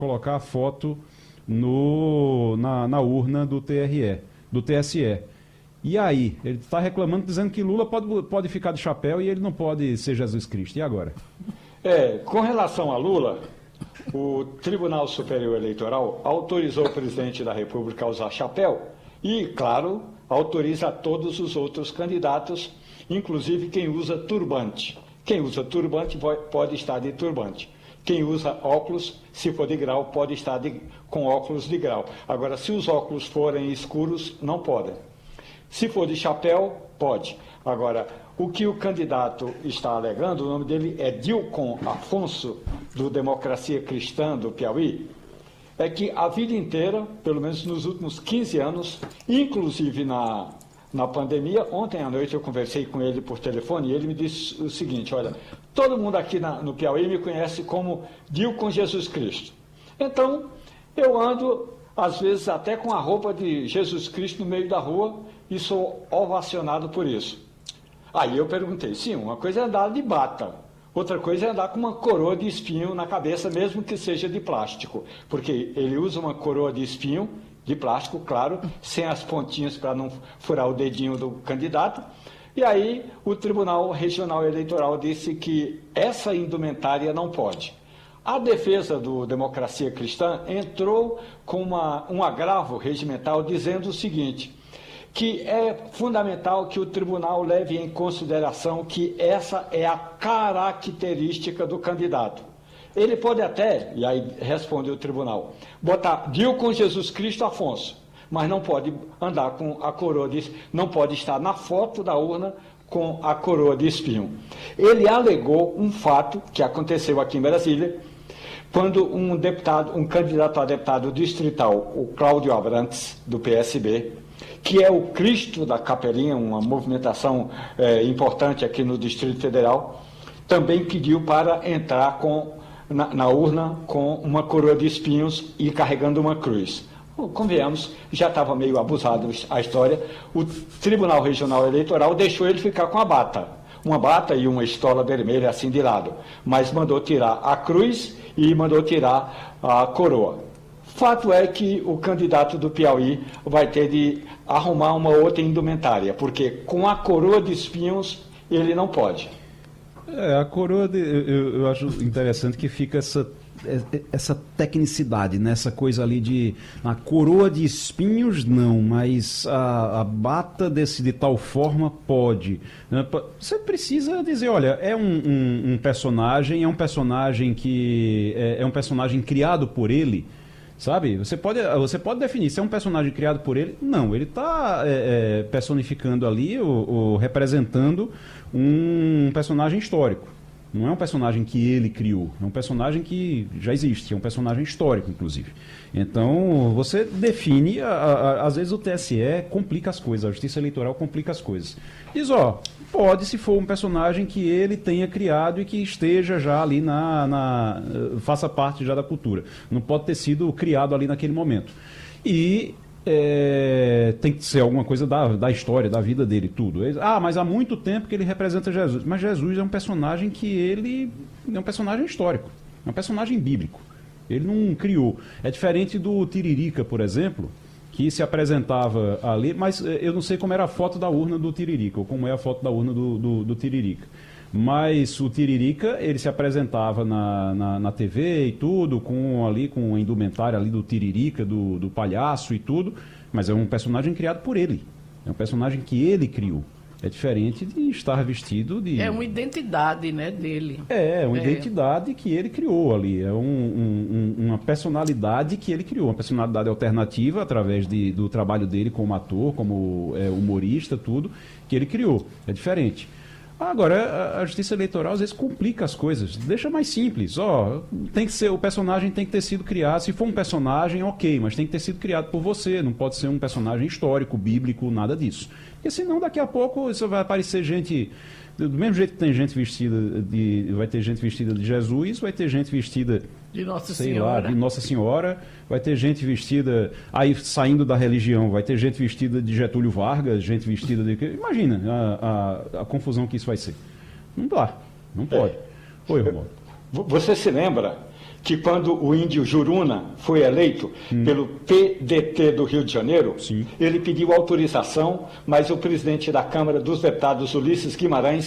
colocar a foto na urna do TSE. E aí, ele está reclamando, dizendo que Lula pode ficar de chapéu e ele não pode ser Jesus Cristo. E agora? Com relação a Lula, o Tribunal Superior Eleitoral autorizou o presidente da República a usar chapéu e, claro, autoriza todos os outros candidatos, inclusive quem usa turbante. Quem usa turbante pode estar de turbante. Quem usa óculos, se for de grau, pode estar com óculos de grau. Agora, se os óculos forem escuros, não podem. Se for de chapéu, pode. Agora, o que o candidato está alegando, o nome dele é Dilcon Afonso, do Democracia Cristã do Piauí, é que a vida inteira, pelo menos nos últimos 15 anos, inclusive na pandemia, ontem à noite eu conversei com ele por telefone e ele me disse o seguinte: olha, todo mundo aqui no Piauí me conhece como Dilcon Jesus Cristo. Então, eu ando, às vezes, até com a roupa de Jesus Cristo no meio da rua e sou ovacionado por isso. Aí eu perguntei, sim, uma coisa é andar de bata, outra coisa é andar com uma coroa de espinho na cabeça, mesmo que seja de plástico, porque ele usa uma coroa de espinho, de plástico, claro, sem as pontinhas para não furar o dedinho do candidato. E aí o Tribunal Regional Eleitoral disse que essa indumentária não pode. A defesa do Democracia Cristã entrou com um agravo regimental dizendo o seguinte: que é fundamental que o tribunal leve em consideração que essa é a característica do candidato. Ele pode até, e aí responde o tribunal, botar Dilcon Jesus Cristo Afonso, mas não pode andar com a coroa de espinho, não pode estar na foto da urna com a coroa de espinho. Ele alegou um fato que aconteceu aqui em Brasília, quando um candidato a deputado distrital, o Cláudio Abrantes, do PSB, que é o Cristo da Capelinha, uma movimentação importante aqui no Distrito Federal, também pediu para entrar na urna com uma coroa de espinhos e carregando uma cruz. Convenhamos, já estava meio abusado a história, o Tribunal Regional Eleitoral deixou ele ficar com uma bata e uma estola vermelha assim de lado, mas mandou tirar a cruz e mandou tirar a coroa. Fato é que o candidato do Piauí vai ter de arrumar uma outra indumentária, porque com a coroa de espinhos ele não pode. A coroa, eu acho interessante que fica essa tecnicidade, né? Essa coisa ali de a coroa de espinhos não, mas a bata de tal forma pode. Você precisa dizer, olha, é um personagem que é um personagem criado por ele. Sabe? Você pode definir se é um personagem criado por ele. Não, ele está personificando ali ou representando um personagem histórico. Não é um personagem que ele criou, é um personagem que já existe, é um personagem histórico, inclusive. Então, você define, às vezes o TSE complica as coisas, a Justiça Eleitoral complica as coisas. Diz, pode se for um personagem que ele tenha criado e que esteja já ali faça parte já da cultura. Não pode ter sido criado ali naquele momento. E tem que ser alguma coisa da história, da vida dele, tudo. Mas há muito tempo que ele representa Jesus. Mas Jesus é um personagem que ele é um personagem histórico, é um personagem bíblico. Ele não criou. É diferente do Tiririca, por exemplo, que se apresentava ali, mas eu não sei como era a foto da urna do Tiririca, ou como é a foto da urna do Tiririca. Mas o Tiririca, ele se apresentava na TV e tudo, com a indumentária ali do Tiririca, do palhaço e tudo, mas é um personagem criado por ele. É um personagem que ele criou. É diferente de estar vestido de... É uma identidade, né, dele. É uma identidade que ele criou ali. É uma personalidade que ele criou. Uma personalidade alternativa através do trabalho dele como ator, como humorista, tudo, que ele criou. É diferente. Agora, a Justiça Eleitoral às vezes complica as coisas, deixa mais simples. O personagem tem que ter sido criado. Se for um personagem, ok, mas tem que ter sido criado por você. Não pode ser um personagem histórico, bíblico, nada disso. Porque senão daqui a pouco isso vai aparecer gente. Do mesmo jeito que tem gente vestida vai ter gente vestida de Jesus, vai ter gente vestida de Nossa Senhora. De Nossa Senhora, vai ter gente vestida, aí saindo da religião, vai ter gente vestida de Getúlio Vargas, gente vestida de... Imagina a confusão que isso vai ser. Não dá, não pode. Oi, Romualdo. Você se lembra que quando o índio Juruna foi eleito pelo PDT do Rio de Janeiro, Sim. ele pediu autorização, mas o presidente da Câmara dos Deputados, Ulisses Guimarães,